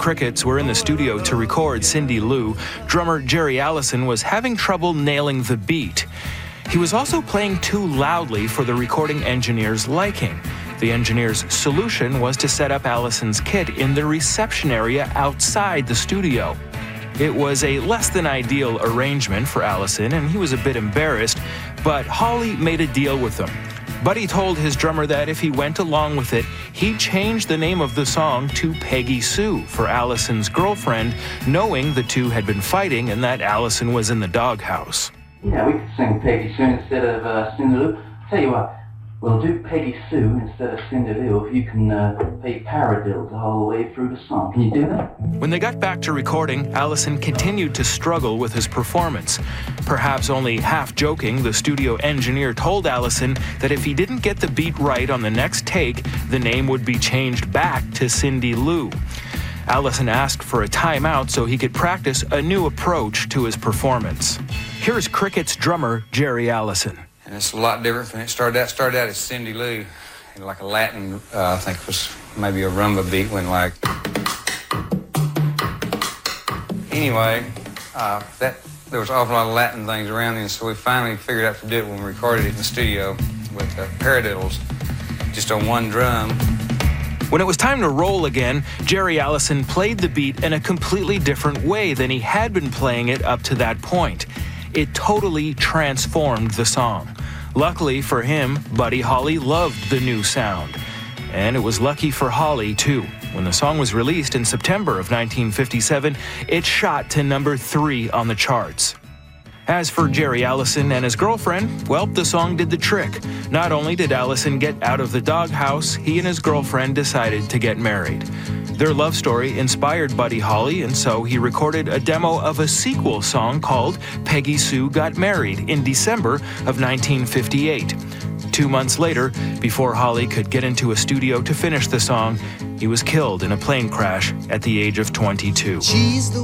Crickets were in the studio to record Cindy Lou, drummer Jerry Allison was having trouble nailing the beat. He was also playing too loudly for the recording engineer's liking. The engineer's solution was to set up Allison's kit in the reception area outside the studio. It was a less than ideal arrangement for Allison, and he was a bit embarrassed, but Holly made a deal with him. Buddy told his drummer that if he went along with it, he'd change the name of the song to Peggy Sue for Allison's girlfriend, knowing the two had been fighting and that Allison was in the doghouse. Yeah, we could sing Peggy Sue instead of Cindy Lou. Tell you what, we'll do Peggy Sue instead of Cindy Lou if you can play paradiddle the whole way through the song. Can you do that? When they got back to recording, Allison continued to struggle with his performance. Perhaps only half joking, the studio engineer told Allison that if he didn't get the beat right on the next take, the name would be changed back to Cindy Lou. Allison asked for a timeout so he could practice a new approach to his performance. Here's Cricket's drummer, Jerry Allison. And it's a lot different from it. Started out as Cindy Lou, like a Latin, I think it was maybe a rumba beat, went like. Anyway, there was an awful lot of Latin things around then, so we finally figured out to do it when we recorded it in the studio with paradiddles, just on one drum. When it was time to roll again, Jerry Allison played the beat in a completely different way than he had been playing it up to that point. It totally transformed the song. Luckily for him, Buddy Holly loved the new sound. And it was lucky for Holly, too. When the song was released in September of 1957, it shot to number 3 on the charts. As for Jerry Allison and his girlfriend, well, the song did the trick. Not only did Allison get out of the doghouse, he and his girlfriend decided to get married. Their love story inspired Buddy Holly, and so he recorded a demo of a sequel song called Peggy Sue Got Married in December of 1958. 2 months later, before Holly could get into a studio to finish the song, he was killed in a plane crash at the age of 22. She's the